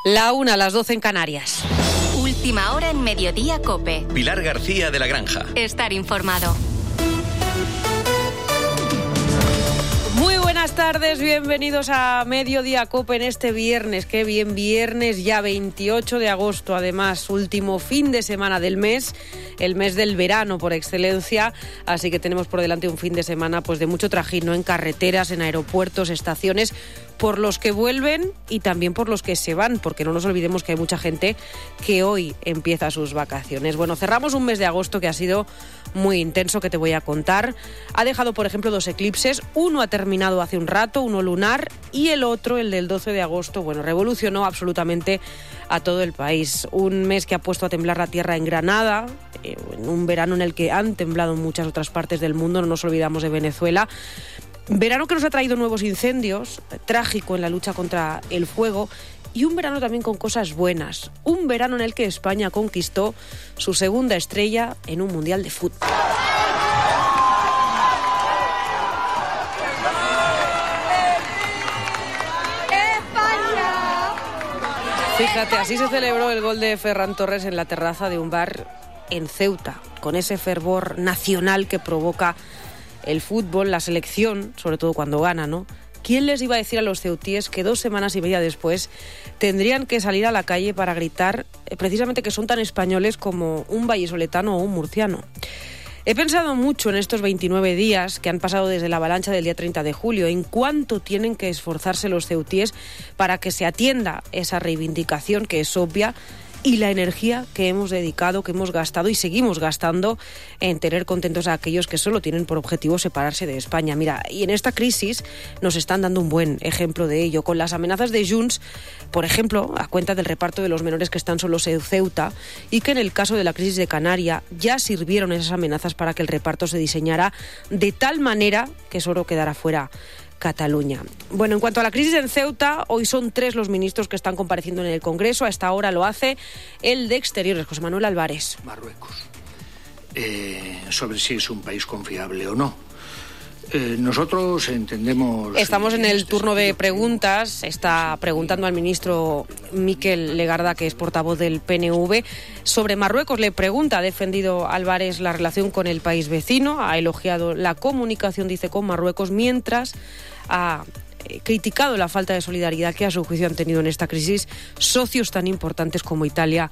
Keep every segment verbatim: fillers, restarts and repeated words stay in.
La una, las doce en Canarias. Última hora en Mediodía COPE. Pilar García de la Granja. Estar informado. Muy buenas tardes, bienvenidos a Mediodía COPE en este viernes. Qué bien, viernes ya veintiocho de agosto, además, último fin de semana del mes, el mes del verano por excelencia, así que tenemos por delante un fin de semana pues de mucho trajín, ¿no? En carreteras, en aeropuertos, estaciones, por los que vuelven y también por los que se van, porque no nos olvidemos que hay mucha gente que hoy empieza sus vacaciones. Bueno, cerramos un mes de agosto que ha sido muy intenso, que te voy a contar. Ha dejado, por ejemplo, dos eclipses. Uno ha terminado hace un rato, uno lunar, y el otro, el del doce de agosto, bueno, revolucionó absolutamente a todo el país. Un mes que ha puesto a temblar la tierra en Granada, eh, en un verano en el que han temblado en muchas otras partes del mundo, no nos olvidamos de Venezuela. Verano que nos ha traído nuevos incendios, trágico en la lucha contra el fuego, y un verano también con cosas buenas. Un verano en el que España conquistó su segunda estrella en un mundial de fútbol. Fíjate, así se celebró el gol de Ferran Torres en la terraza de un bar en Ceuta, con ese fervor nacional que provoca el fútbol, la selección, sobre todo cuando gana, ¿no? ¿Quién les iba a decir a los ceutíes que dos semanas y media después tendrían que salir a la calle para gritar eh, precisamente que son tan españoles como un vallisoletano o un murciano? He pensado mucho en estos veintinueve días que han pasado desde la avalancha del día treinta de julio, en cuánto tienen que esforzarse los ceutíes para que se atienda esa reivindicación que es obvia, y la energía que hemos dedicado, que hemos gastado y seguimos gastando en tener contentos a aquellos que solo tienen por objetivo separarse de España. Mira, y en esta crisis nos están dando un buen ejemplo de ello, con las amenazas de Junts, por ejemplo, a cuenta del reparto de los menores que están solos en Ceuta, y que en el caso de la crisis de Canarias ya sirvieron esas amenazas para que el reparto se diseñara de tal manera que solo quedara fuera Cataluña. Bueno, en cuanto a la crisis en Ceuta, hoy son tres los ministros que están compareciendo en el Congreso. A esta hora lo hace el de Exteriores, José Manuel Álvarez. Marruecos, eh, sobre si es un país confiable o no. Eh, nosotros entendemos... Estamos en el turno de preguntas. Está preguntando al ministro Miquel Legarda, que es portavoz del P N V, sobre Marruecos. Le pregunta, ha defendido Álvarez la relación con el país vecino, ha elogiado la comunicación, dice, con Marruecos, mientras ha criticado la falta de solidaridad que a su juicio han tenido en esta crisis socios tan importantes como Italia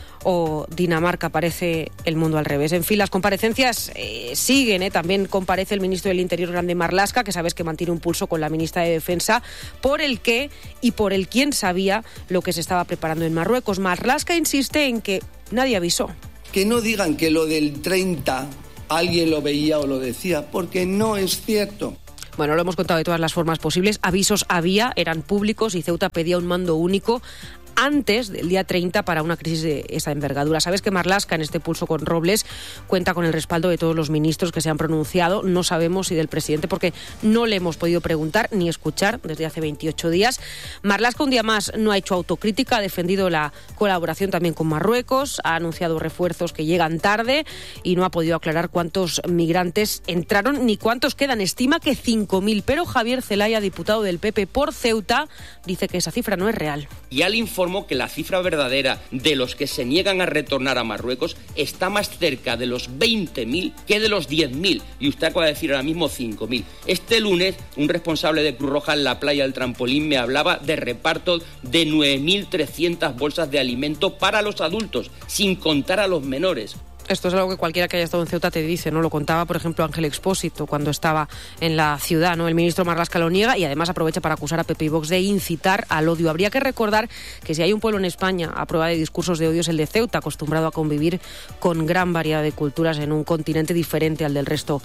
o Dinamarca. Parece el mundo al revés. En fin, las comparecencias eh, siguen. ¿eh? También comparece el ministro del Interior, Grande Marlaska, que sabes que mantiene un pulso con la ministra de Defensa, por el qué y por el quién sabía lo que se estaba preparando en Marruecos. Marlaska insiste en que nadie avisó. Que no digan que lo del treinta alguien lo veía o lo decía, porque no es cierto. Bueno, lo hemos contado de todas las formas posibles. Avisos había, eran públicos, y Ceuta pedía un mando único antes del día treinta para una crisis de esa envergadura. Sabes que Marlaska, en este pulso con Robles, cuenta con el respaldo de todos los ministros que se han pronunciado. No sabemos si del presidente, porque no le hemos podido preguntar ni escuchar desde hace veintiocho días. Marlaska, un día más, no ha hecho autocrítica, ha defendido la colaboración también con Marruecos, ha anunciado refuerzos que llegan tarde y no ha podido aclarar cuántos migrantes entraron ni cuántos quedan. Estima que cinco mil, pero Javier Zelaya, diputado del P P por Ceuta, dice que esa cifra no es real. Y al informe que la cifra verdadera de los que se niegan a retornar a Marruecos está más cerca de los veinte mil que de los diez mil, y usted acaba de decir ahora mismo cinco mil. Este lunes, un responsable de Cruz Roja en la playa del Trampolín me hablaba de reparto de nueve mil trescientas bolsas de alimento para los adultos, sin contar a los menores. Esto es algo que cualquiera que haya estado en Ceuta te dice, ¿no? Lo contaba, por ejemplo, Ángel Expósito cuando estaba en la ciudad, ¿no? El ministro Marlaska lo niega y además aprovecha para acusar a P P y Vox de incitar al odio. Habría que recordar que si hay un pueblo en España a prueba de discursos de odio es el de Ceuta, acostumbrado a convivir con gran variedad de culturas en un continente diferente al del resto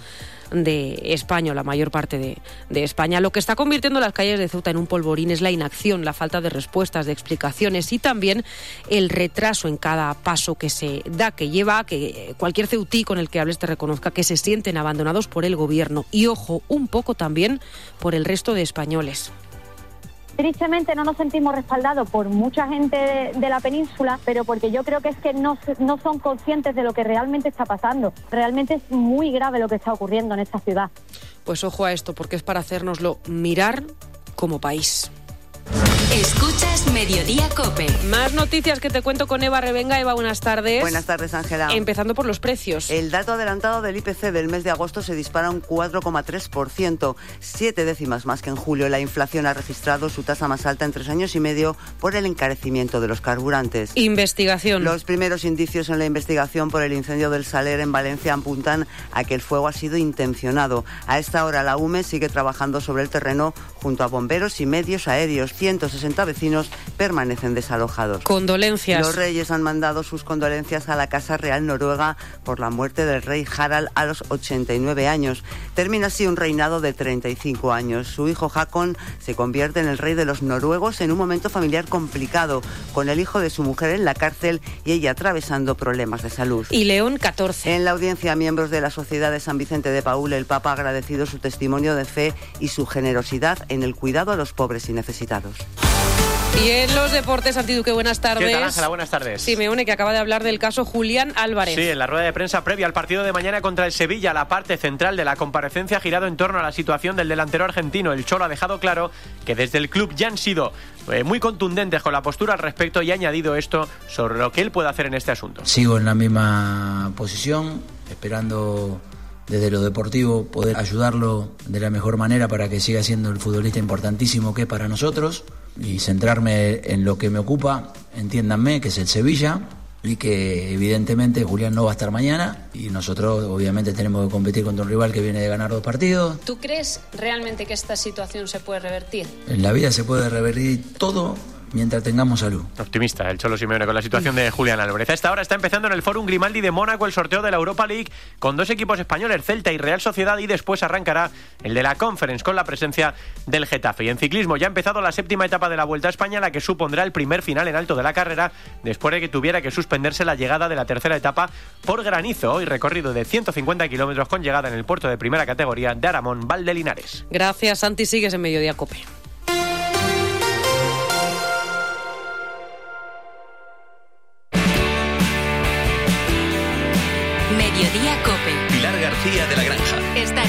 de España, o la mayor parte de, de España. Lo que está convirtiendo las calles de Ceuta en un polvorín es la inacción, la falta de respuestas, de explicaciones y también el retraso en cada paso que se da, que lleva a que cualquier ceutí con el que hables te reconozca que se sienten abandonados por el gobierno y, ojo, un poco también por el resto de españoles. Tristemente no nos sentimos respaldados por mucha gente de, de la península, pero porque yo creo que es que no, no son conscientes de lo que realmente está pasando. Realmente es muy grave lo que está ocurriendo en esta ciudad. Pues ojo a esto, porque es para hacérnoslo mirar como país. Escuchas Mediodía COPE. Más noticias que te cuento con Eva Revenga. Eva, buenas tardes. Buenas tardes, Ángela. Empezando por los precios. El dato adelantado del I P C del mes de agosto se dispara un cuatro coma tres por ciento, siete décimas más que en julio. La inflación ha registrado su tasa más alta en tres años y medio por el encarecimiento de los carburantes. Investigación. Los primeros indicios en la investigación por el incendio del Saler en Valencia apuntan a que el fuego ha sido intencionado. A esta hora la U M E sigue trabajando sobre el terreno junto a bomberos y medios aéreos. ciento sesenta vecinos permanecen desalojados. Condolencias. Los reyes han mandado sus condolencias a la Casa Real Noruega por la muerte del rey Harald a los ochenta y nueve años. Termina así un reinado de treinta y cinco años. Su hijo Håkon se convierte en el rey de los noruegos en un momento familiar complicado, con el hijo de su mujer en la cárcel y ella atravesando problemas de salud. Y León catorce. En la audiencia, miembros de la Sociedad de San Vicente de Paúl, el Papa ha agradecido su testimonio de fe y su generosidad en el cuidado a los pobres y necesitados. Y en los deportes, Antiduque, buenas tardes. ¿Qué tal, Ángela? Buenas tardes. Simeone, que acaba de hablar del caso Julián Álvarez. Sí, en la rueda de prensa previa al partido de mañana contra el Sevilla, la parte central de la comparecencia ha girado en torno a la situación del delantero argentino. El Cholo ha dejado claro que desde el club ya han sido eh, muy contundentes con la postura al respecto y ha añadido esto sobre lo que él puede hacer en este asunto. Sigo en la misma posición, esperando desde lo deportivo poder ayudarlo de la mejor manera para que siga siendo el futbolista importantísimo que es para nosotros y centrarme en lo que me ocupa, entiéndanme, que es el Sevilla y que evidentemente Julián no va a estar mañana y nosotros obviamente tenemos que competir contra un rival que viene de ganar dos partidos. ¿Tú crees realmente que esta situación se puede revertir? En la vida se puede revertir todo mientras tengamos salud. Optimista el Cholo Simeone con la situación de Julián Álvarez. A esta hora está empezando en el Fórum Grimaldi de Mónaco el sorteo de la Europa League con dos equipos españoles, Celta y Real Sociedad, y después arrancará el de la Conference con la presencia del Getafe. Y en ciclismo ya ha empezado la séptima etapa de la Vuelta a España, la que supondrá el primer final en alto de la carrera después de que tuviera que suspenderse la llegada de la tercera etapa por granizo. Hoy recorrido de ciento cincuenta kilómetros con llegada en el puerto de primera categoría de Aramón, Valdelinares. Gracias, Santi. Sigues en Mediodía COPE. Mediodía COPE. Pilar García de la Granja. Estar